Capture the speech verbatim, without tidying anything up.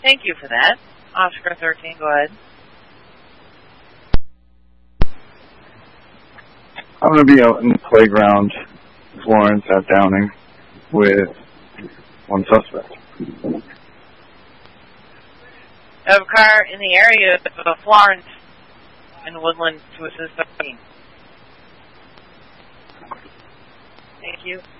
Thank you for that. Oscar thirteen, go ahead. I'm going to be out in the playground, Florence at Downing, with one suspect. I have a car in the area of Florence and Woodland to assist thirteen. Thank you.